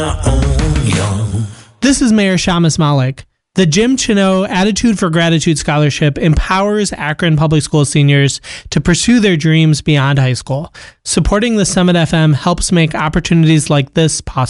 This is Mayor Shamus Malik. The Jim Chino Attitude for Gratitude Scholarship empowers Akron Public School seniors to pursue their dreams beyond high school. Supporting the Summit FM helps make opportunities like this possible.